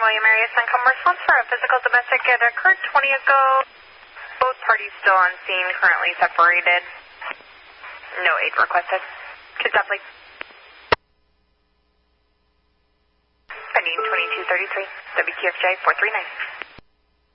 William area, Suncom response for a physical domestic. It occurred 20 ago. Both parties still on scene, currently separated. No aid requested. Kidnap, please. Pending 2233, WQFJ 439.